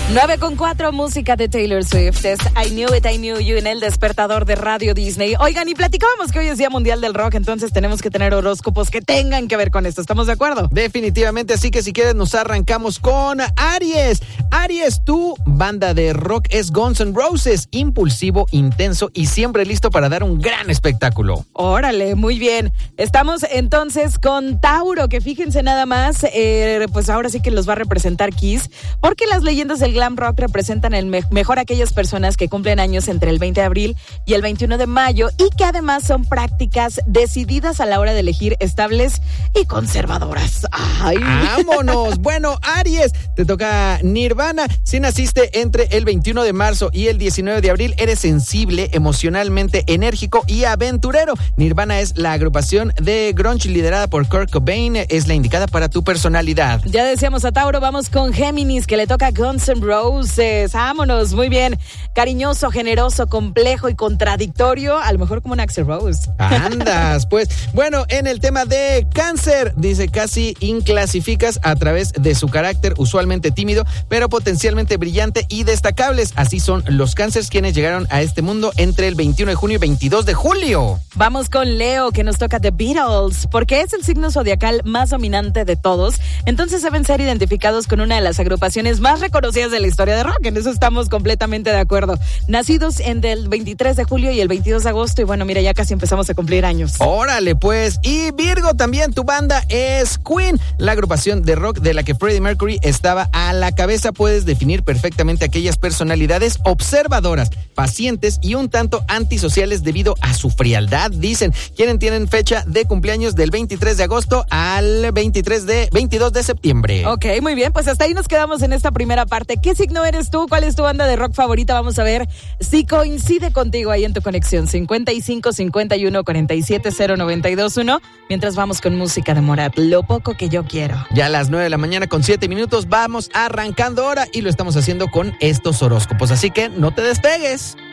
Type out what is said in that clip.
9:04, música de Taylor Swift. Es I Knew It, I Knew You en el despertador de Radio Disney. Oigan, y platicábamos que hoy es Día Mundial del Rock, entonces tenemos que tener horóscopos que tengan que ver con esto. ¿Estamos de acuerdo? Definitivamente, así que si quieres nos arrancamos con Aries. Aries, tu banda de rock es Guns N' Roses, impulsivo, intenso y siempre listo para dar un gran espectáculo. Órale, muy bien. Estamos entonces con Tauro, que fíjense nada más, pues ahora sí que los va a representar Kiss, porque las leyendas del glam rock representan mejor a aquellas personas que cumplen años entre el 20 de abril y el 21 de mayo y que además son prácticas decididas a la hora de elegir, estables y conservadoras. ¡Ay! ¡Vámonos! Bueno, Aries, te toca Nirvana. Si naciste entre el 21 de marzo y el 19 de abril, eres sensible, emocionalmente enérgico y aventurero. Nirvana es la agrupación de grunge liderada por Kurt Cobain. Es la indicada para tu personalidad. Ya decíamos a Tauro, vamos con Géminis, que le toca Guns N' Roses. Vámonos, muy bien. Cariñoso, generoso, complejo y contradictorio, a lo mejor como un Axl Rose. Andas, pues. Bueno, en el tema de Cáncer, dice, casi inclasificas a través de su carácter, usualmente tímido, pero potencialmente brillante y destacables. Así son los Cánceres, quienes llegaron a este mundo entre el 21 de junio y 22 de julio. Vamos con Leo, que nos toca The Beatles, porque es el signo zodiacal más dominante de todos, entonces deben ser identificados con una de las agrupaciones más reconocidas de la historia de rock. En eso estamos completamente de acuerdo. Nacidos en el 23 de julio y el 22 de agosto, y bueno, mira, ya casi empezamos a cumplir años. Órale, pues. Y Virgo, también tu banda es Queen, la agrupación de rock de la que Freddie Mercury estaba a la cabeza. Puedes definir perfectamente aquellas personalidades observadoras, pacientes y un tanto antisociales debido a su frialdad, dicen. Quienes tienen fecha de cumpleaños del 23 de agosto al 22 de septiembre. Ok, muy bien, pues hasta ahí nos quedamos en esta primera parte. ¿Qué signo eres tú? ¿Cuál es tu banda de rock favorita? Vamos a ver si coincide contigo ahí en tu conexión. 55 51 47 0921. Mientras vamos con música de Morat, Lo Poco Que Yo Quiero. Ya a las 9 de la mañana con 7 minutos vamos arrancando ahora y lo estamos haciendo con estos horóscopos. Así que no te despegues.